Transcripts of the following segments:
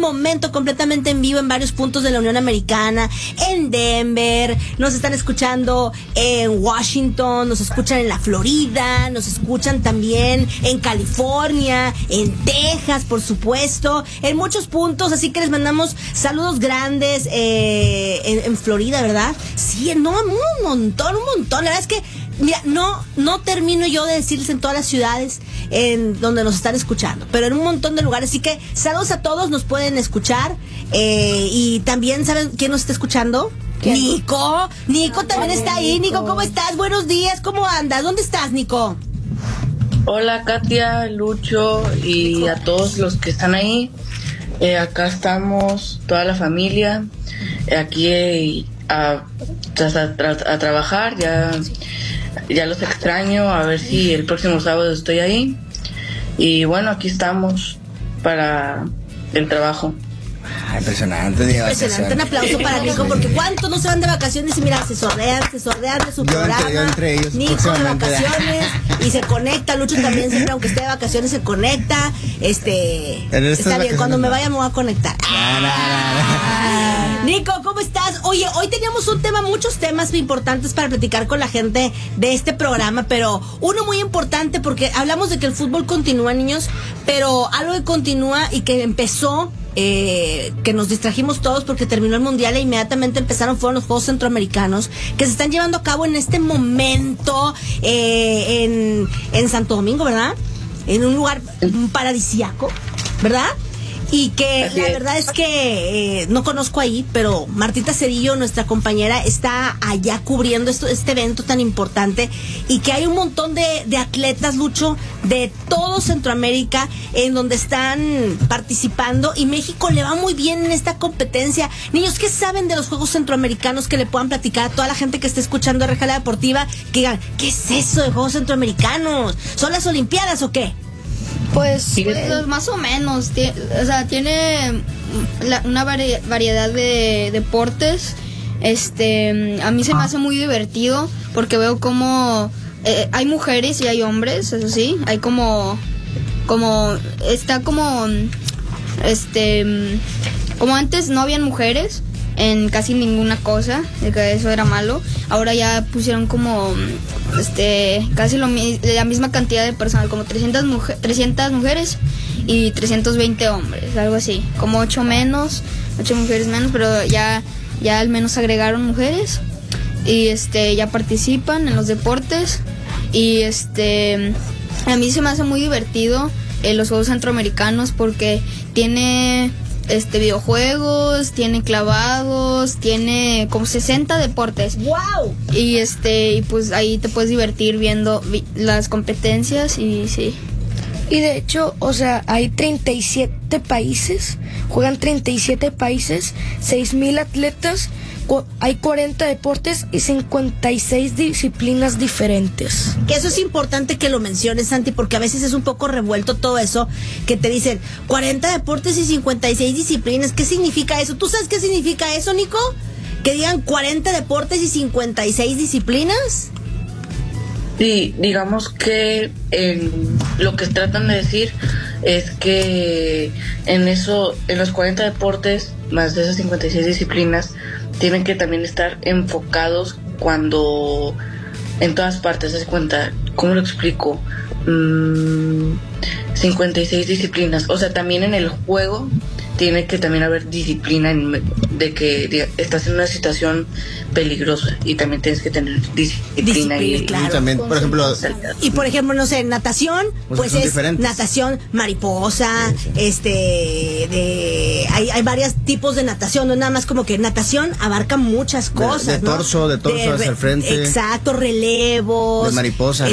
momento completamente en vivo en varios puntos de la Unión Americana, en Denver, nos están escuchando en Washington, nos escuchan en la Florida, nos escuchan también en California, en Texas, por supuesto, en muchos puntos, así que les mandamos saludos grandes en Florida, ¿verdad? Sí, no, un montón. La verdad es que, mira, no termino yo de decirles en todas las ciudades en donde nos están escuchando, pero en un montón de lugares, así que saludos a todos, nos pueden escuchar, y también, ¿saben quién nos está escuchando? ¿Quién? Nico también está ahí. Nico, ¿cómo estás? Buenos días, ¿cómo andas? ¿Dónde estás, Nico? Hola, Katia, Lucho y a todos los que están ahí. Acá estamos, toda la familia, aquí a trabajar. Ya los extraño, a ver si el próximo sábado estoy ahí. Y bueno, aquí estamos para el trabajo. Impresionante, un aplauso para Nico, porque ¿cuántos no se van de vacaciones? Y mira, se sordean de su programa. Yo entre ellos, Nico de vacaciones y se conecta. Lucho también siempre, aunque esté de vacaciones, se conecta. Está bien, cuando me vaya me voy a conectar. Nico, ¿cómo estás? Oye, hoy teníamos muchos temas importantes para platicar con la gente de este programa, pero uno muy importante, porque hablamos de que el fútbol continúa, niños, pero algo que continúa y que empezó, que nos distrajimos todos porque terminó el mundial e inmediatamente fueron los Juegos Centroamericanos, que se están llevando a cabo en este momento en Santo Domingo, ¿verdad? En un lugar paradisíaco, ¿verdad? Y que la verdad es que no conozco ahí, pero Martita Cedillo, nuestra compañera, está allá cubriendo este evento tan importante, y que hay un montón de atletas, Lucho, de todo Centroamérica en donde están participando, y México le va muy bien en esta competencia. Niños, ¿qué saben de los Juegos Centroamericanos que le puedan platicar a toda la gente que esté escuchando Reja la Deportiva? Que digan, ¿qué es eso de Juegos Centroamericanos? ¿Son las Olimpiadas o qué? Pues más o menos, tiene una variedad de deportes. A mí se me hace muy divertido porque veo como hay mujeres y hay hombres, eso sí, hay como antes no habían mujeres en casi ninguna cosa, de que eso era malo. Ahora ya pusieron como casi la misma cantidad de personas, como 300 mujeres y 320 hombres, algo así, como 8 mujeres menos, pero ya al menos agregaron mujeres y ya participan en los deportes. Y a mí se me hace muy divertido los Juegos Centroamericanos porque tiene videojuegos, tiene clavados, tiene como 60 deportes. ¡Wow! Y y pues ahí te puedes divertir viendo las competencias, y sí. Y de hecho, hay 37 países, juegan 37 países, 6,000 atletas, hay 40 deportes y 56 disciplinas diferentes. Que eso es importante que lo menciones, Santi, porque a veces es un poco revuelto todo eso, que te dicen 40 deportes y 56 disciplinas. ¿Qué significa eso? ¿Tú sabes qué significa eso, Nico? Que digan 40 deportes y 56 disciplinas. Sí, digamos que lo que tratan de decir es que en los 40 deportes, más de esas 56 disciplinas, tienen que también estar enfocados cuando en todas partes. ¿Se das cuenta? ¿Cómo lo explico? 56 disciplinas. O sea, también en el juego tiene que también haber disciplina de que estás en una situación peligrosa y también tienes que tener disciplina claro. Y también, por ejemplo, no sé, natación, pues es diferentes. Natación mariposa, sí. Hay varios tipos de natación, no nada más como que natación abarca muchas cosas, de torso hacia el frente. Exacto, relevos. De mariposa.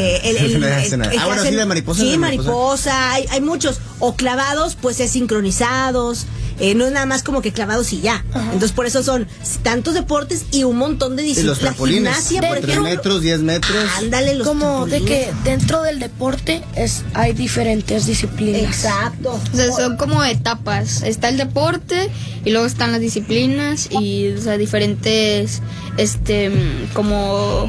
De mariposa. Sí, mariposa, hay muchos. O clavados, pues es sincronizados. No es nada más como que clavados y ya. Ajá. Entonces por eso son tantos deportes y un montón de disciplinas. Y los trampolines, gimnasia, por 3 metros, 10 metros. Ándale, los como trampolines. De que dentro del deporte hay diferentes disciplinas. Exacto. O sea, son como etapas. Está el deporte y luego están las disciplinas y, o sea, diferentes, como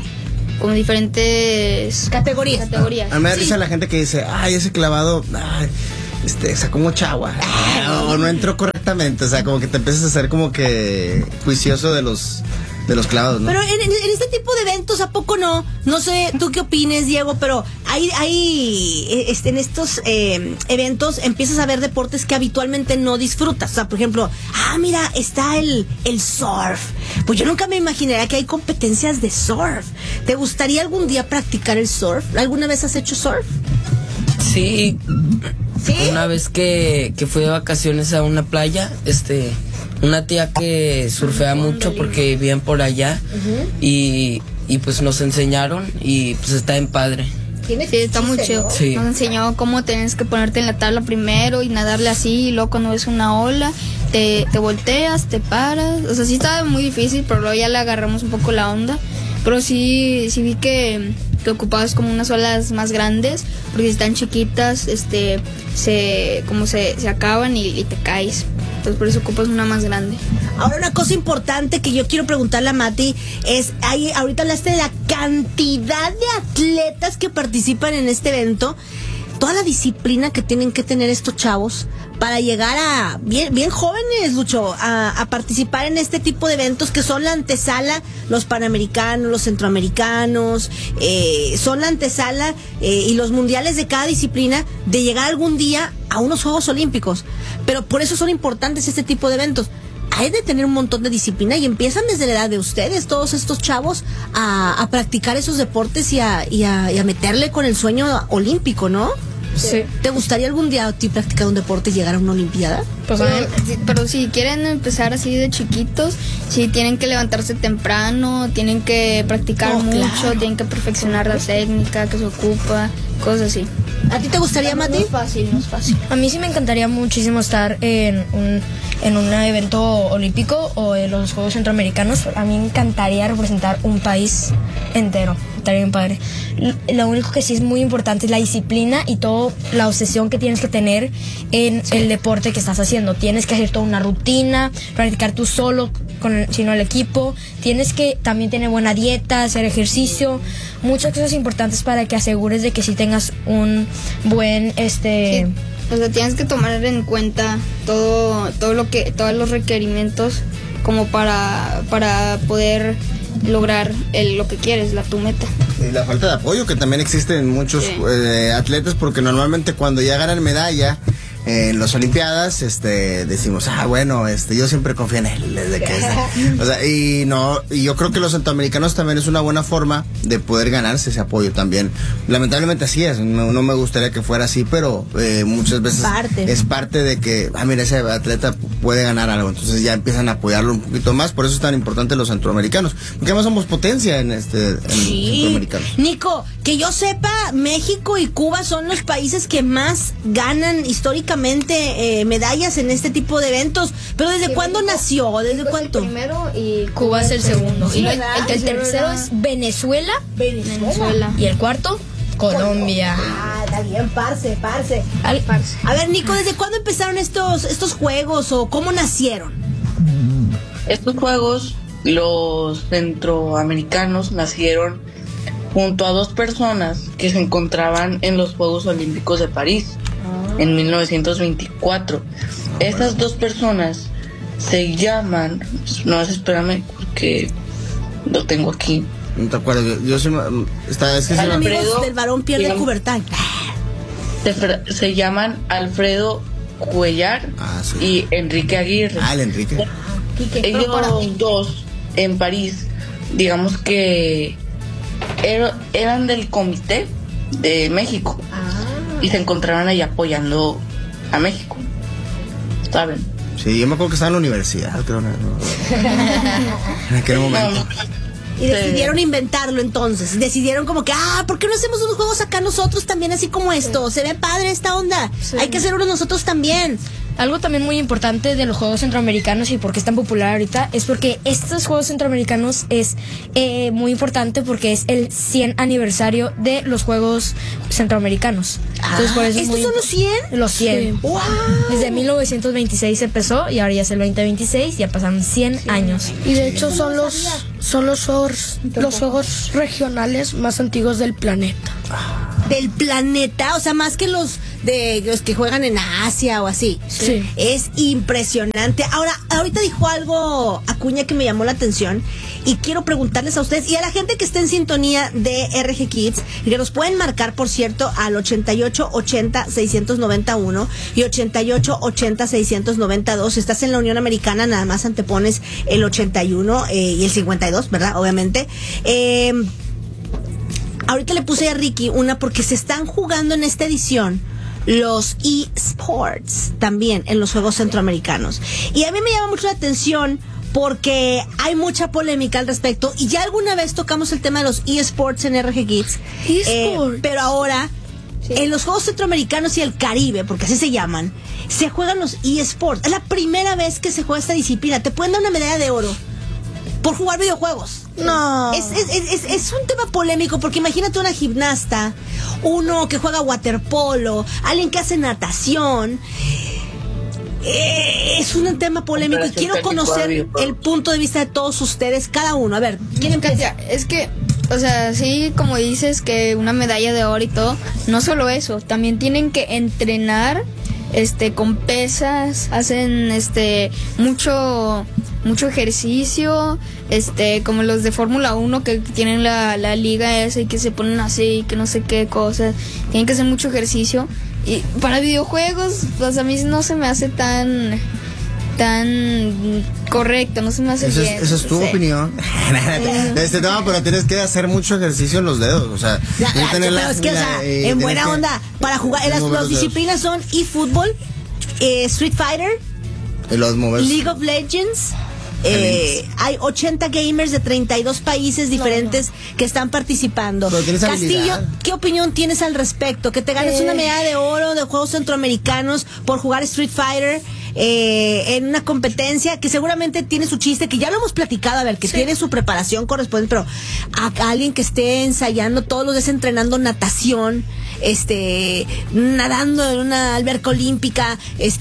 diferentes categorías. A mí me da risa la gente que dice, ese clavado, o sea, como chagua, o no entró correctamente, o sea, como que te empiezas a hacer como que juicioso de los clavados, ¿no? Pero en este tipo de eventos, ¿a poco no? No sé, tú qué opines, Diego, pero en estos eventos empiezas a ver deportes que habitualmente no disfrutas. O sea, por ejemplo, mira, está el surf. Pues yo nunca me imaginaría que hay competencias de surf. ¿Te gustaría algún día practicar el surf? ¿Alguna vez has hecho surf? Sí. ¿Sí? Una vez que fui de vacaciones a una playa, una tía que surfea mucho porque vivían por allá, y pues nos enseñaron y pues está en padre. Sí, está muy chido. Sí. Nos enseñó cómo tienes que ponerte en la tabla primero y nadarle así, y luego cuando ves una ola, te volteas, te paras. O sea, sí estaba muy difícil, pero luego ya le agarramos un poco la onda. Pero sí vi que ocupabas como unas olas más grandes, porque si están chiquitas, se acaban y te caes. Entonces por eso ocupas una más grande. Ahora, una cosa importante que yo quiero preguntarle a Mati es, ahorita hablaste de la cantidad de atletas que participan en este evento, toda la disciplina que tienen que tener estos chavos para llegar a, bien jóvenes, Lucho, a participar en este tipo de eventos que son la antesala, los panamericanos, los centroamericanos, son la antesala y los mundiales de cada disciplina, de llegar algún día a unos Juegos Olímpicos. Pero por eso son importantes este tipo de eventos. Hay de tener un montón de disciplina y empiezan desde la edad de ustedes, todos estos chavos, a practicar esos deportes y a meterle con el sueño olímpico, ¿no? Sí. ¿Te gustaría algún día a ti practicar un deporte y llegar a una olimpiada? Pues Pero si quieren empezar así de chiquitos, sí tienen que levantarse temprano, tienen que practicar mucho, claro. Tienen que perfeccionar la técnica que se ocupa, cosas así. ¿A ti te gustaría, Mati? No es fácil. a mí sí me encantaría muchísimo estar en un evento olímpico o en los Juegos Centroamericanos. A mí me encantaría representar un país entero. Estaría bien padre. Lo único que sí es muy importante es la disciplina y toda la obsesión que tienes que tener en el deporte que estás haciendo. Tienes que hacer toda una rutina, practicar tú solo, sino el equipo. Tienes que también tener buena dieta, hacer ejercicio, muchas cosas importantes para que asegures de que sí tengas un buen Sí. O sea, tienes que tomar en cuenta todos los requerimientos como para poder lograr lo que quieres, tu meta. Y la falta de apoyo que también existe en muchos atletas, porque normalmente cuando ya ganan medalla en las Olimpiadas, decimos, bueno, yo siempre confío en él desde que o sea, y yo creo que los centroamericanos también es una buena forma de poder ganarse ese apoyo también. Lamentablemente así es, no me gustaría que fuera así, pero muchas veces es parte de que, mira, ese atleta puede ganar algo, entonces ya empiezan a apoyarlo un poquito más. Por eso es tan importante los centroamericanos, porque además somos potencia en centroamericanos. Nico, que yo sepa, México y Cuba son los países que más ganan históricamente medallas en este tipo de eventos. Pero ¿desde cuándo nació? ¿Desde cuánto? El primero y Cuba es el segundo. Sí, Y ¿verdad? el tercero es Venezuela. Y el cuarto, Colombia. Está bien, parce. A ver, Nico, ¿desde cuándo empezaron estos juegos o cómo nacieron? Estos juegos, los centroamericanos nacieron junto a dos personas que se encontraban en los Juegos Olímpicos de París en 1924. Estas dos personas se llaman, espérame porque lo tengo aquí. No te acuerdas, yo sí Son amigos del varón Pierre de Coubertin. Se llaman Alfredo Cuellar sí. y Enrique Aguirre. El Enrique. Ellos dos en París, digamos que eran del comité de México y se encontraban ahí apoyando a México, ¿saben? Sí, yo me acuerdo que estaba en la universidad, creo. En aquel momento. Y decidieron inventarlo entonces. Decidieron como que, ¿por qué no hacemos unos juegos acá nosotros también así como esto? Se ve padre esta onda. Sí. Hay que hacer unos nosotros también. Algo también muy importante de los Juegos Centroamericanos y por qué es tan popular ahorita es porque estos Juegos Centroamericanos es muy importante porque es el 100 aniversario de los Juegos Centroamericanos. Entonces, por eso ¿estos son los 100? Los 100. Sí. ¡Wow! Desde 1926 empezó y ahora ya es el 2026, ya pasaron 100 años. Y de hecho son los juegos regionales más antiguos del planeta. Del planeta, o sea, más que los de los que juegan en Asia o así. Sí. Es impresionante. Ahora, ahorita dijo algo Acuña que me llamó la atención y quiero preguntarles a ustedes y a la gente que está en sintonía de RG Kids, que nos pueden marcar, por cierto, al 8880-691 y 8880-692. Si estás en la Unión Americana, nada más antepones el 81 y el 52, ¿verdad? Obviamente. Ahorita le puse a Ricky una porque se están jugando en esta edición los eSports también en los Juegos Centroamericanos. Y a mí me llama mucho la atención porque hay mucha polémica al respecto y ya alguna vez tocamos el tema de los eSports en RG Kids. Pero ahora, en los Juegos Centroamericanos y el Caribe, porque así se llaman, se juegan los eSports. Es la primera vez que se juega esta disciplina. Te pueden dar una medalla de oro por jugar videojuegos. No. Es un tema polémico porque imagínate una gimnasta, uno que juega waterpolo, alguien que hace natación. Es un tema polémico y quiero conocer el punto de vista de todos ustedes, cada uno. A ver, ¿quién empieza? Es que, o sea, sí, como dices, que una medalla de oro y todo, no solo eso, también tienen que entrenar con pesas, hacen mucho ejercicio, como los de Fórmula 1 que tienen la liga esa y que se ponen así, que no sé qué cosas, tienen que hacer mucho ejercicio. Y para videojuegos, pues a mí no se me hace tan correcto, no se me hace bien. Esa es tu opinión. No, pero tienes que hacer mucho ejercicio en los dedos, o sea, en buena onda, para jugar, las disciplinas son eFootball, Street Fighter, League of Legends. Hay 80 gamers de 32 países diferentes que están participando. Castillo, ¿qué opinión tienes al respecto? Que te ganes una medalla de oro de Juegos Centroamericanos por jugar Street Fighter en una competencia que seguramente tiene su chiste, que ya lo hemos platicado, a ver, que tiene su preparación correspondiente, pero a alguien que esté ensayando todos los días, entrenando natación, nadando en una alberca olímpica,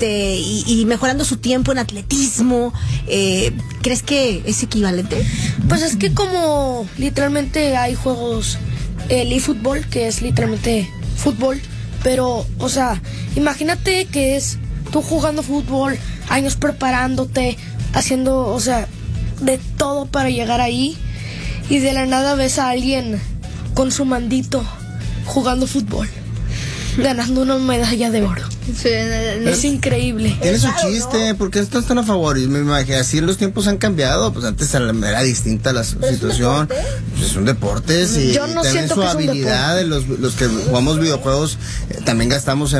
y mejorando su tiempo en atletismo, ¿crees que es equivalente? Pues es que como literalmente hay juegos, el eFootball, que es literalmente fútbol, pero, o sea, imagínate que es tú jugando fútbol, años preparándote, haciendo, o sea, de todo para llegar ahí, y de la nada ves a alguien con su mandito jugando fútbol, ganando una medalla de oro. Sí, es increíble. Tiene su chiste, porque estos están a favor. Y me imagino, así los tiempos han cambiado. Pues antes era distinta la situación. Es un deporte, sí. Yo no también siento su que es un habilidad de los que jugamos videojuegos, también gastamos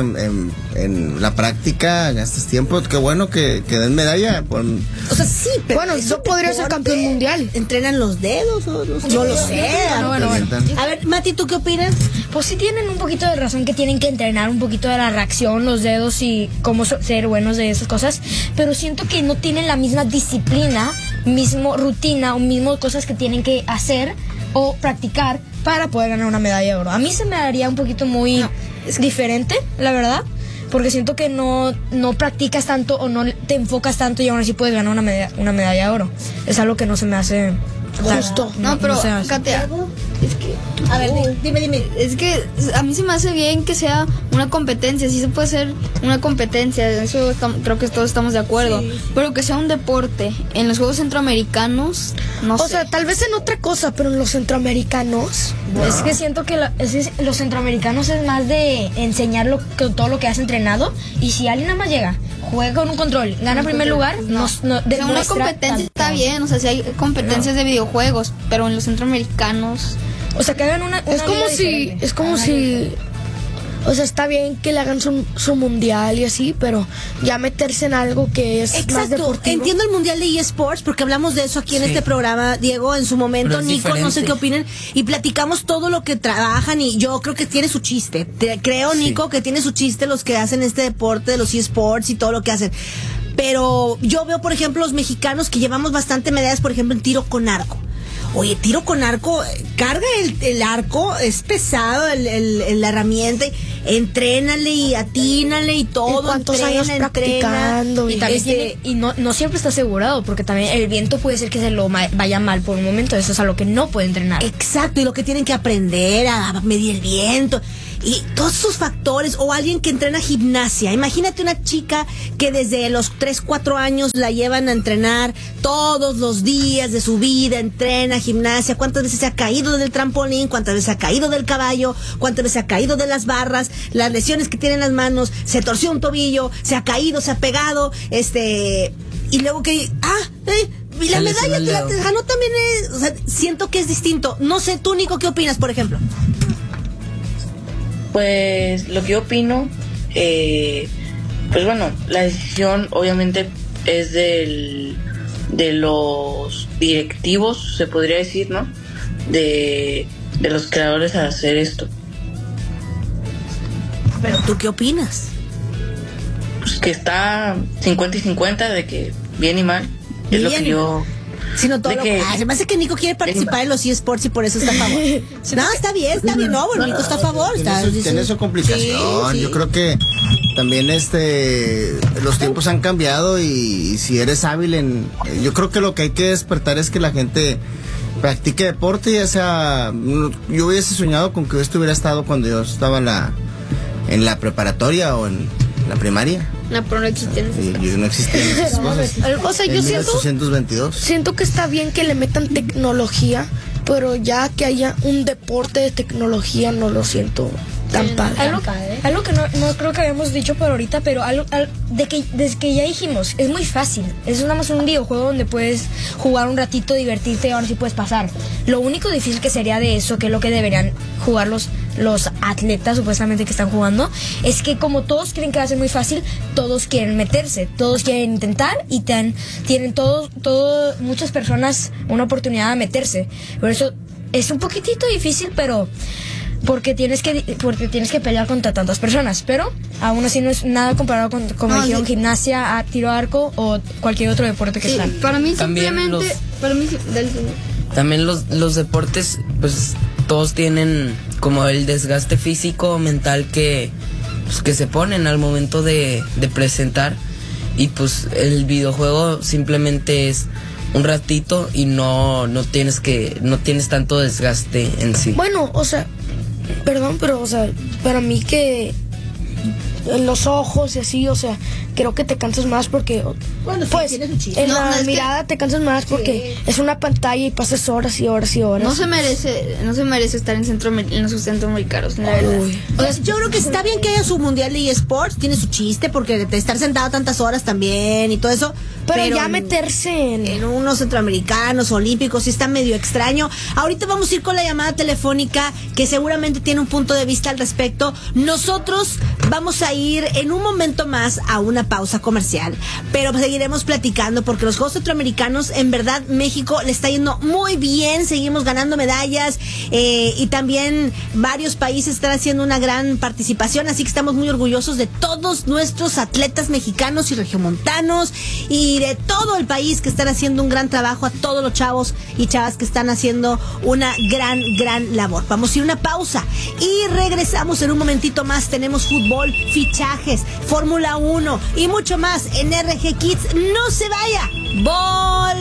en la práctica, gastas tiempo. Qué bueno que den medalla. O sea, sí, pero bueno, yo podría ser campeón mundial. ¿Entrenan los dedos? No lo sé. Bueno. A ver, Mati, ¿tú qué opinas? Pues sí tienen un poquito de razón que tienen que entrenar un poquito de la reacción, los dedos y cómo ser buenos de esas cosas, pero siento que no tienen la misma disciplina, mismo rutina o mismo cosas que tienen que hacer o practicar para poder ganar una medalla de oro. A mí se me haría un poquito muy diferente, la verdad, porque siento que no practicas tanto o no te enfocas tanto y aún así puedes ganar una medalla de oro. Es algo que no se me hace justo. No, pero Katia, es que, a ver, dime. Es que a mí se me hace bien que sea una competencia, sí se puede hacer una competencia, eso creo que todos estamos de acuerdo, sí. Pero que sea un deporte. En los Juegos Centroamericanos, no sé. O sea, tal vez en otra cosa, pero en los centroamericanos... Es que siento que los centroamericanos es más de enseñar todo lo que has entrenado, y si alguien nada más llega, juega con un control, gana primer lugar, una competencia está bien, o sea, si hay competencias de videojuegos, pero en los centroamericanos... O sea, que hagan una es como si o sea, está bien que le hagan su mundial y así, pero ya meterse en algo que es más deportivo. Entiendo el mundial de eSports porque hablamos de eso aquí en este programa, Diego, en su momento, Nico, diferente. No sé qué opinen, y platicamos todo lo que trabajan, y yo creo que tiene su chiste. Creo, Nico, que tiene su chiste los que hacen este deporte de los eSports y todo lo que hacen. Pero yo veo, por ejemplo, los mexicanos que llevamos bastante medallas, por ejemplo, en tiro con arco. Oye, tiro con arco, carga el arco, es pesado la herramienta, entrénale y atínale y todo. ¿Y cuántos años practicando? Y también no siempre está asegurado, porque también el viento puede ser que se lo vaya mal por un momento, eso es a lo que no puede entrenar. Exacto, y lo que tienen que aprender a medir el viento. y todos esos factores, o alguien que entrena gimnasia. Imagínate una chica que desde los 3, 4 años la llevan a entrenar todos los días de su vida, entrena gimnasia, cuántas veces se ha caído del trampolín, cuántas veces se ha caído del caballo, cuántas veces se ha caído de las barras, las lesiones que tiene en las manos, se torció un tobillo, se ha caído, se ha pegado, y luego que, y la medalla te ganó también, o sea, siento que es distinto. No sé, tú, Nico, ¿qué opinas, por ejemplo? Pues lo que yo opino, pues bueno, la decisión obviamente es de los directivos, se podría decir, ¿no? De los creadores a hacer esto. Pero tú, ¿qué opinas? Pues que está 50 y 50 de que bien y mal. Es lo que yo... Sino todo se me hace que Nico quiere participar en los eSports y por eso está a favor. No, está bien. No, bueno, Nico está a favor. Tiene su complicación. Sí. Yo creo que también los tiempos han cambiado y si eres hábil yo creo que lo que hay que despertar es que la gente practique deporte, ya sea... Yo hubiese soñado con que esto hubiera estado cuando yo estaba en la preparatoria o en la primaria. No, pero no existían no existían esas cosas. O sea, yo siento que está bien que le metan tecnología, pero ya que haya un deporte de tecnología no lo siento tan padre. Algo que no creo que habíamos dicho por ahorita, pero desde que ya dijimos, es muy fácil. Es nada más un videojuego donde puedes jugar un ratito, divertirte y ahora sí puedes pasar. Lo único difícil que sería de eso, que es lo que deberían jugar los atletas supuestamente que están jugando, es que como todos creen que va a ser muy fácil, todos quieren meterse, todos quieren intentar y tienen muchas personas una oportunidad de meterse. Por eso es un poquitito difícil, pero porque tienes que pelear contra tantas personas, pero aún así no es nada comparado con como dijeron, gimnasia, tiro a arco o cualquier otro deporte que sea. Para mí simplemente también los deportes, pues todos tienen como el desgaste físico, mental que se ponen al momento de presentar, y pues el videojuego simplemente es un ratito y no tienes tanto desgaste en sí. Bueno, o sea, perdón, pero o sea, para mí que en los ojos y así, o sea, creo que te cansas más porque pues en la mirada te cansas más porque es una pantalla y pasas horas y horas y horas. No se merece estar en los centroamericanos, la verdad. O sea, yo creo que está bien que haya su mundial de eSports, tiene su chiste porque de estar sentado tantas horas también y todo eso, pero ya meterse en unos centroamericanos olímpicos sí está medio extraño. Ahorita vamos a ir con la llamada telefónica que seguramente tiene un punto de vista al respecto. Nosotros vamos a ir en un momento más a una pausa comercial, pero seguiremos platicando porque los Juegos Centroamericanos, en verdad, México le está yendo muy bien, seguimos ganando medallas y también varios países están haciendo una gran participación, así que estamos muy orgullosos de todos nuestros atletas mexicanos y regiomontanos y de todo el país que están haciendo un gran trabajo, a todos los chavos y chavas que están haciendo una gran labor. Vamos a ir a una pausa y regresamos en un momentito más. Tenemos fútbol, fichajes, Fórmula 1 y mucho más en RG Kids. No se vaya.